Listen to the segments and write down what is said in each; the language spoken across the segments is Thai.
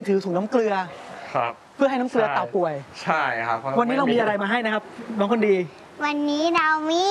ถือถุงน้ำเกลือครับเพื่อให้น้ำเกลือเต่าป่วยใช่ครับวันนี้เรามีอะไรมาให้นะครับน้องคนดีวันนี้เรามี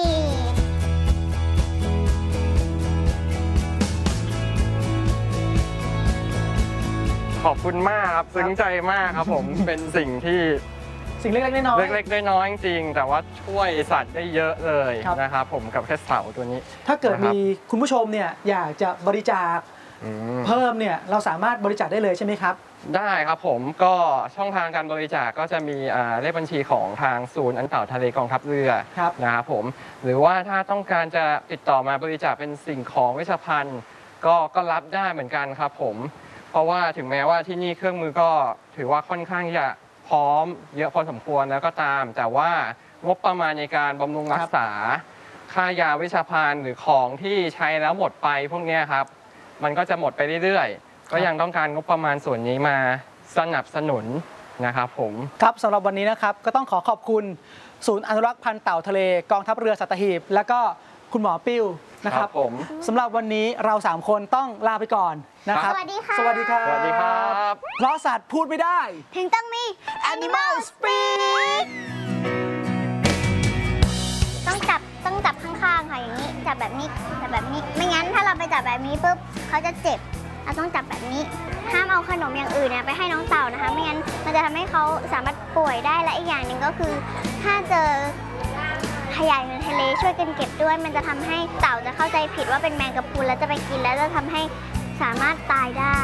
ขอบคุณมากครับซึ้งใจมากครับผม เป็นสิ่งเล็กๆน้อยเล็กๆน้อยๆจริงๆแต่ว่าช่วยสัตว์ได้เยอะเลยนะครับผมกับแค่เสาตัวนี้ถ้าเกิดมีคุณผู้ชมเนี่ยอยากจะบริจาคเพิ่มเนี่ยเราสามารถบริจาคได้เลยใช่ไหมครับได้ครับผมก็ช่องทางการบริจาคก็จะมีเลขบัญชีของทางศูนย์อันเต่าทะเลกองทัพเรือนะครับผมหรือว่าถ้าต้องการจะติดต่อมาบริจาคเป็นสิ่งของเวชภัณฑ์ก็รับได้เหมือนกันครับผมเพราะว่าถึงแม้ว่าที่นี่เครื่องมือก็ถือว่าค่อนข้างจะพร้อมเยอะพอสมควรแล้วก็ตามแต่ว่างบประมาณในการบำรุงรักษาค่ายาเวชภัณฑ์หรือของที่ใช้แล้วหมดไปพวกนี้ครับมันก็จะหมดไปเรื่อยๆก็ยังต้องการงบประมาณส่วนนี้มาสนับสนุนนะครับผมครับสำหรับวันนี้นะครับก็ต้องขอบคุณศูนย์อนุรักษ์พันธุ์เต่าทะเลกองทัพเรือสัตหีบและก็คุณหมอปิ้วนะครับผมสำหรับวันนี้เรา3คนต้องลาไปก่อนนะครับสวัสดีค่ะสวัสดีครับสวัสดีครับเพราะสัตว์พูดไม่ได้ถึงต้องมี Animal Speak ต้องจับข้างๆค่ะอย่างนี้จับแบบนี้ไม่งั้นถ้าเราไปจับแบบนี้ปุ๊บเขาจะเจ็บเราต้องจับแบบนี้ห้ามเอาขนมอย่างอื่นไปให้น้องเต่านะคะไม่งั้นมันจะทำให้เขาสามารถป่วยได้และอีกอย่างหนึ่งก็คือถ้าเจอขยะในทะเลช่วยกันเก็บด้วยมันจะทำให้เต่าจะเข้าใจผิดว่าเป็นแมงกะพรุนแล้วจะไปกินแล้วจะทำให้สามารถตายได้